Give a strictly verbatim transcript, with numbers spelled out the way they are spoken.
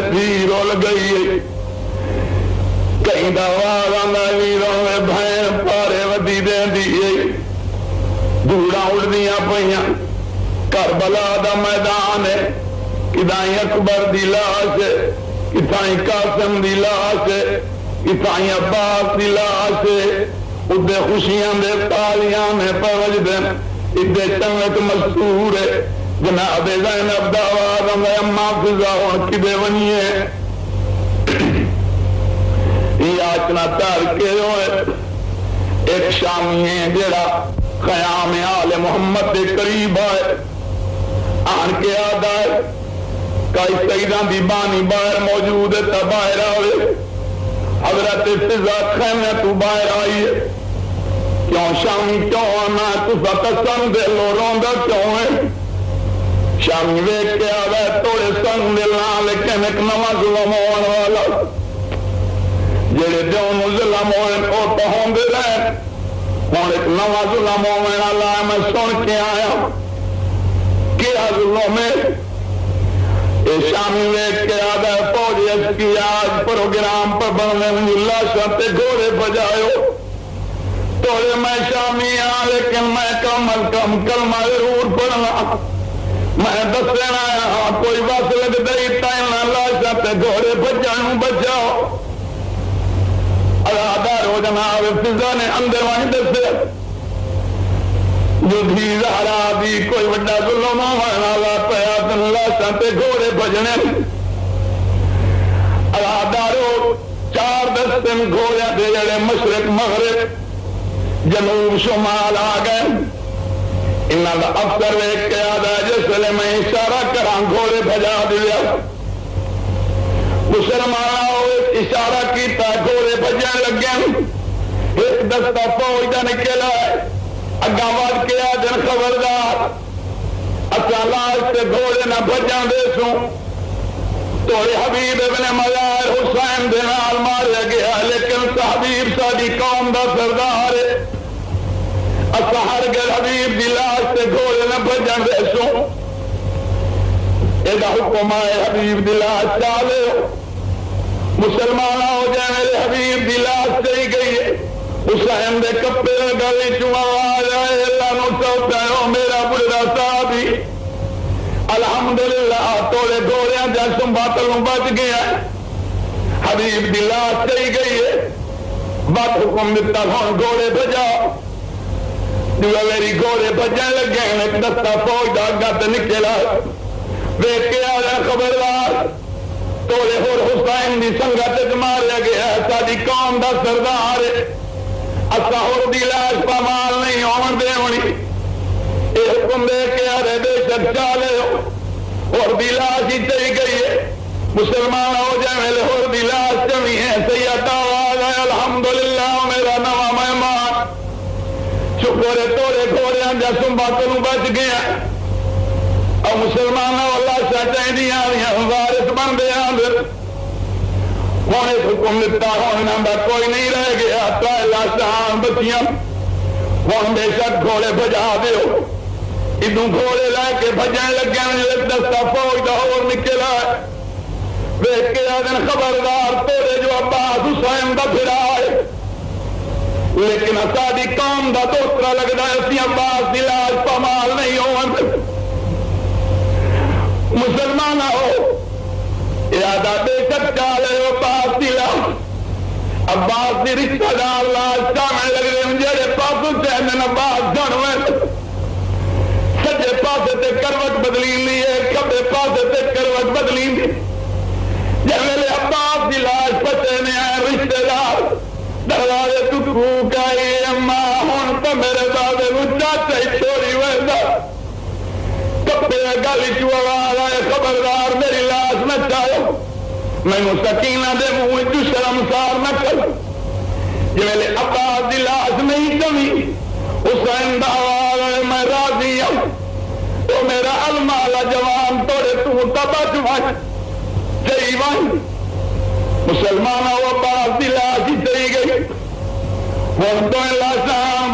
تھی رول گئی کہیں آواز آنا ویروں میں بھین پارے ودی دے دی دھوڑا اڑدیاں پئیاں کربلا دا میدان ہے کدائیں اکبر دی لاش ہے کتائیں قاسم دی لاش ہے کتائیں عباس دی لاش ہے ادھے خوشیاں دے تالیاں میں پوج دیں ادھے چنگت مستور ہے جناب زینب دا آواز آنا اماں فضا ہون کدے ونیے یہ آچنا تار کے ہوئے ایک شامی ہے جڑا قیام آل محمد کے قریب ہے آن کے آدھا ہے کئی سیدان دی بانی باہر موجود ہے تا باہر آوے حضرت فضا خیمہ تو باہر آئی ہے کیوں شامی کیوں آنا تو فتسن دے لو روندہ کیوں ہے شامی ویک کے آدھا ہے توڑے سن دلنا لیکن ایک نماز ظلمون والا جڑے دیون ظلم ہوئے او تو ہوں دے رہے ہوں ایک نوا ظلم ہوئے اللہ میں سن کے آیا کیا ظلم ہے اے شامی ویک کے آدھا فوج اس کی آج پروگرام پر بننے میں اللہ شرط گھوڑے بجائیو توڑے میں شامی آ لیکن میں کم از کم کلمہ ضرور پڑھنا میں دس لینا آیا کوئی وصل دئی تائن اللہ شرط گھوڑے بجائیوں بجاؤ ادار ہو جناب فضا نے اندر وہیں دسے جو دھی زہرا دی کوئی وڈا ظلم ہونا لا پیا تن لاشاں تے گھوڑے بجنے ادارو چار دستن گھوڑے دے جڑے مشرق مغرب جنوب شمال آ گئے انہاں دا افسر ویکھ کے آدا جس ویلے میں اشارہ کراں گھوڑے بجا دیا مسلمان اشارہ کیتا گھوڑے بجن لگے ایک دستہ فوج دا نکلا اگاں وڈ کے آجن خبردار اساں لاش تے گھوڑے نہ بجن دے سوں توڑے حبیب ابن مزار حسین دے نال ماریا گیا لیکن حبیب ساری قوم دا سردار ہے اساں ہرگز حبیب دی لاش تے گھوڑے نہ بجن دے سوں ایدہ حکم آئے حبیب دی لاش چالے مسلمان ہو جائے میرے حبیب دی لاش چاہی گئی ہے حسین دے کپے گلی چوا آج آئے اللہ نو چوتا ہے میرا بڑا صحابی الحمدللہ توڑے گھوڑیاں جیسوں باطلوں بچ گیا حبیب دی لاش چاہی گئی ہے بات حکم دیتا ہوں گھوڑے بجاؤ دیو میری گھوڑے بجنے لگے ہیں ایک دستہ فوج دا گت نکلا ویک کے آ رہا خبردار توڑے ہور حسین دی سنگت ماریا گیا ساری قوم دا سردار اسا ہور دی لاش پامال نہیں ہون دے ہونی اے حکم دے کے آ رہے بے شک چالے ہو اور دی لاش ہی چلی گئی ہے مسلمان ہو جائے میرے ہور دی لاش چمی ہے سید آواز ہے الحمدللہ میرا نوا مہمان شکر توڑے گھوڑیاں جیسوں باتوں بچ گیا اور مسلمانوں اللہ چاہتے دیا وارث بن دے آدھر ہونے حکم دیتا ہونا با کوئی نہیں رہ گیا تائے لاشان بچیاں ہون بے شک گھوڑے بجا دیو ادھوں گھوڑے لے کے بجائیں لگے ایک دستہ فوج دا اور نکلا ویک کے آدھن خبردار تیرے جو عباس حسین دا پھرا ہے لیکن ساری قوم دا دوسرا لگتا ہے اسی عباس دی لاش پامال نہیں ہون مسلمان ہو ارادہ بے شک چالے عباس دی لاش عباس دی رشتہ دار لاش چاہنے لگ رہے ہیں جڑے پاسوں چاہنے عباس جانوے سجے پاسے تے کروٹ بدلی لی ہے کبے پاسے تے کروٹ بدلی لی جب میرے عباس دی لاش پچے نے آئے رشتہ دار دروازے ٹکرو کائی اما ہون تو میرے دادے مجھا چاہی چھوڑی ویدہ کپے گالی چوار آئے خبردار میری لاش نہ چاہو میں نے سکینہ دے منہ جو شرمسار نہ کر یہ میرے عباس دی لاش نہیں کمی حسین دعوار ہے میں راضی ہوں تو میرا المالا جوان توڑے تو تبا چوائے چاہی وائیں مسلمانہ و عباس دی لاش ہی چاہی گئی ہوں تو لاشاں